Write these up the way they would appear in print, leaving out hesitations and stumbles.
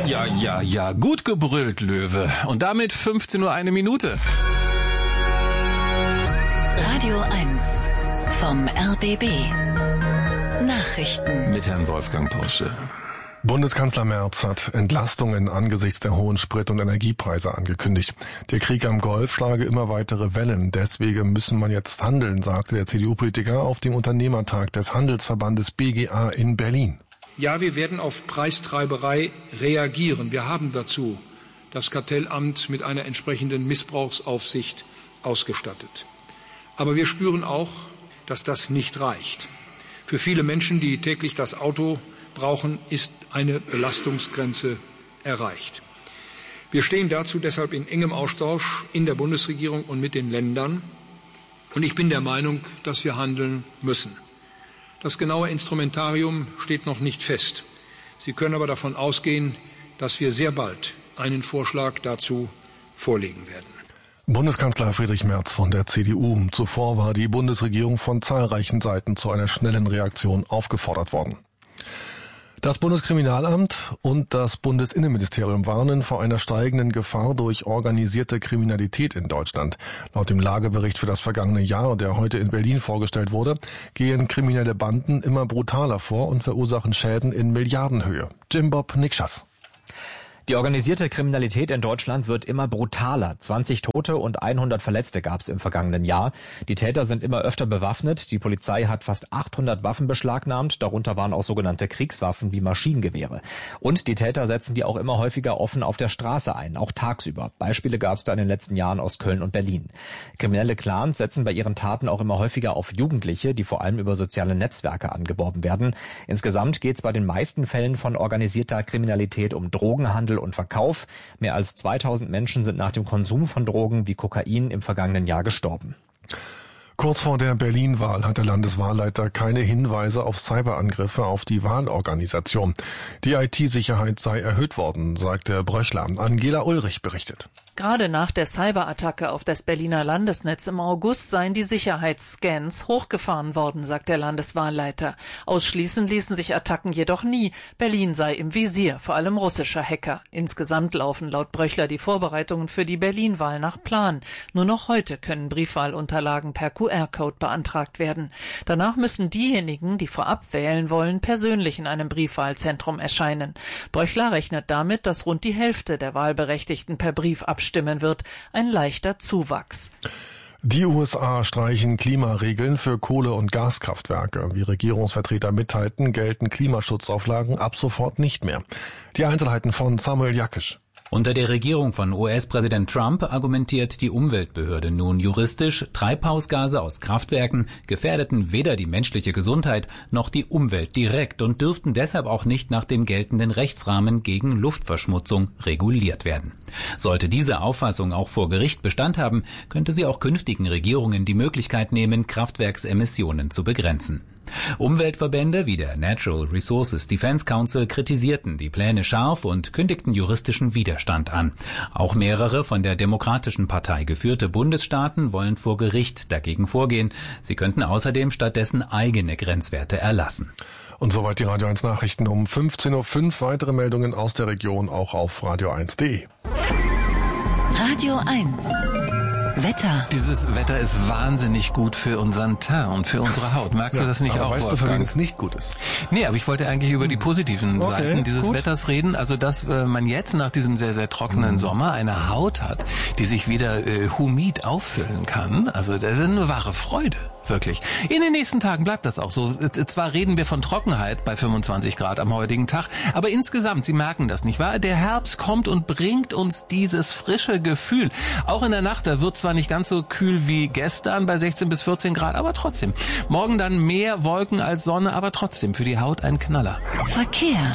Ja, gut gebrüllt, Löwe. Und damit 15:01. Radio 1 vom RBB. Nachrichten mit Herrn Wolfgang Porsche. Bundeskanzler Merz hat Entlastungen angesichts der hohen Sprit- und Energiepreise angekündigt. Der Krieg am Golf schlage immer weitere Wellen. Deswegen müssen man jetzt handeln, sagte der CDU-Politiker auf dem Unternehmertag des Handelsverbandes BGA in Berlin. Ja, wir werden auf Preistreiberei reagieren. Wir haben dazu das Kartellamt mit einer entsprechenden Missbrauchsaufsicht ausgestattet. Aber wir spüren auch, dass das nicht reicht. Für viele Menschen, die täglich das Auto brauchen, ist eine Belastungsgrenze erreicht. Wir stehen dazu deshalb in engem Austausch in der Bundesregierung und mit den Ländern. Und ich bin der Meinung, dass wir handeln müssen. Das genaue Instrumentarium steht noch nicht fest. Sie können aber davon ausgehen, dass wir sehr bald einen Vorschlag dazu vorlegen werden. Bundeskanzler Friedrich Merz von der CDU. Zuvor war die Bundesregierung von zahlreichen Seiten zu einer schnellen Reaktion aufgefordert worden. Das Bundeskriminalamt und das Bundesinnenministerium warnen vor einer steigenden Gefahr durch organisierte Kriminalität in Deutschland. Laut dem Lagebericht für das vergangene Jahr, der heute in Berlin vorgestellt wurde, gehen kriminelle Banden immer brutaler vor und verursachen Schäden in Milliardenhöhe. Jim Bob Nikschas. Die organisierte Kriminalität in Deutschland wird immer brutaler. 20 Tote und 100 Verletzte gab es im vergangenen Jahr. Die Täter sind immer öfter bewaffnet. Die Polizei hat fast 800 Waffen beschlagnahmt. Darunter waren auch sogenannte Kriegswaffen wie Maschinengewehre. Und die Täter setzen die auch immer häufiger offen auf der Straße ein, auch tagsüber. Beispiele gab es da in den letzten Jahren aus Köln und Berlin. Kriminelle Clans setzen bei ihren Taten auch immer häufiger auf Jugendliche, die vor allem über soziale Netzwerke angeworben werden. Insgesamt geht es bei den meisten Fällen von organisierter Kriminalität um Drogenhandel und Verkauf. Mehr als 2000 Menschen sind nach dem Konsum von Drogen wie Kokain im vergangenen Jahr gestorben. Kurz vor der Berlin-Wahl hat der Landeswahlleiter keine Hinweise auf Cyberangriffe auf die Wahlorganisation. Die IT-Sicherheit sei erhöht worden, sagte Bröchler. Angela Ulrich berichtet. Gerade nach der Cyberattacke auf das Berliner Landesnetz im August seien die Sicherheitsscans hochgefahren worden, sagt der Landeswahlleiter. Ausschließen ließen sich Attacken jedoch nie. Berlin sei im Visier, vor allem russischer Hacker. Insgesamt laufen laut Bröchler die Vorbereitungen für die Berlin-Wahl nach Plan. Nur noch heute können Briefwahlunterlagen per QR-Code beantragt werden. Danach müssen diejenigen, die vorab wählen wollen, persönlich in einem Briefwahlzentrum erscheinen. Bröchler rechnet damit, dass rund die Hälfte der Wahlberechtigten per Brief abstimmen wird, ein leichter Zuwachs. Die USA streichen Klimaregeln für Kohle- und Gaskraftwerke. Wie Regierungsvertreter mitteilten, gelten Klimaschutzauflagen ab sofort nicht mehr. Die Einzelheiten von Samuel Jakisch. Unter der Regierung von US-Präsident Trump argumentiert die Umweltbehörde nun juristisch, Treibhausgase aus Kraftwerken gefährdeten weder die menschliche Gesundheit noch die Umwelt direkt und dürften deshalb auch nicht nach dem geltenden Rechtsrahmen gegen Luftverschmutzung reguliert werden. Sollte diese Auffassung auch vor Gericht Bestand haben, könnte sie auch künftigen Regierungen die Möglichkeit nehmen, Kraftwerksemissionen zu begrenzen. Umweltverbände wie der Natural Resources Defense Council kritisierten die Pläne scharf und kündigten juristischen Widerstand an. Auch mehrere von der Demokratischen Partei geführte Bundesstaaten wollen vor Gericht dagegen vorgehen. Sie könnten außerdem stattdessen eigene Grenzwerte erlassen. Und soweit die Radio 1 Nachrichten um 15:05 Uhr. Weitere Meldungen aus der Region auch auf radio1.de. Radio 1 Wetter. Dieses Wetter ist wahnsinnig gut für unseren Teint und für unsere Haut. Merkst du das nicht auch, weißt du, für wen es nicht gut ist? Nee, aber ich wollte eigentlich über die positiven Seiten dieses Wetters reden. Also, dass man jetzt nach diesem sehr, sehr trockenen Sommer eine Haut hat, die sich wieder humid auffüllen kann. Also, das ist eine wahre Freude. Wirklich. In den nächsten Tagen bleibt das auch so. Zwar reden wir von Trockenheit bei 25 Grad am heutigen Tag, aber insgesamt, Sie merken das, nicht wahr? Der Herbst kommt und bringt uns dieses frische Gefühl. Auch in der Nacht, da wird zwar nicht ganz so kühl wie gestern bei 16 bis 14 Grad, aber trotzdem. Morgen dann mehr Wolken als Sonne, aber trotzdem für die Haut ein Knaller. Verkehr.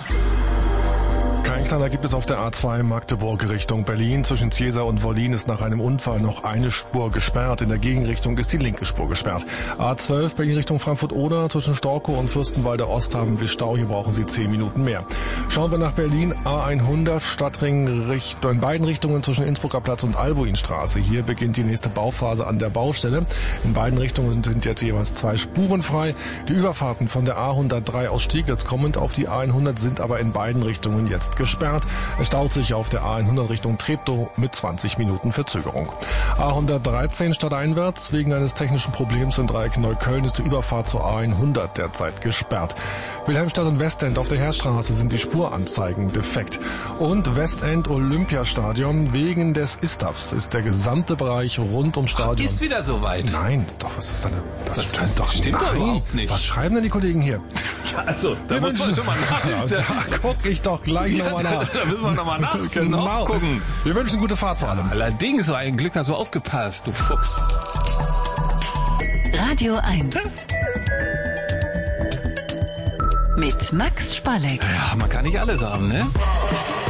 Kein Knaller gibt es auf der A2 Magdeburg Richtung Berlin. Zwischen Ziesar und Wollin ist nach einem Unfall noch eine Spur gesperrt. In der Gegenrichtung ist die linke Spur gesperrt. A12 Berlin Richtung Frankfurt-Oder. Zwischen Storkow und Fürstenwalder Ost haben wir Stau. Hier brauchen Sie 10 Minuten mehr. Schauen wir nach Berlin. A100 Stadtring in beiden Richtungen zwischen Innsbrucker Platz und Albuinstraße. Hier beginnt die nächste Bauphase an der Baustelle. In beiden Richtungen sind jetzt jeweils 2 Spuren frei. Die Überfahrten von der A103 aus Stieglitz kommend auf die A100 sind aber in beiden Richtungen jetzt ist gesperrt. Es staut sich auf der A100 Richtung Treptow mit 20 Minuten Verzögerung. A113 stadteinwärts. Wegen eines technischen Problems im Dreieck Neukölln ist die Überfahrt zur A100 derzeit gesperrt. Wilhelmstadt und Westend auf der Heerstraße sind die Spuranzeigen defekt. Und Westend Olympiastadion, wegen des ISTAFs ist der gesamte Bereich rund ums Stadion. Ist wieder soweit. Nein, doch, was ist das stimmt doch stimmt doch überhaupt nicht. Was schreiben denn die Kollegen hier? Ja, also, da muss man schon mal nachgucken. Da guck ich doch gleich nochmal nach. Da müssen wir nochmal nachgucken. Genau. Wir wünschen gute Fahrt vor allem. Allerdings, so ein Glück hast du aufgepasst, du Fuchs. Radio 1. Mit Max Spalleck. Ja, man kann nicht alles haben, ne?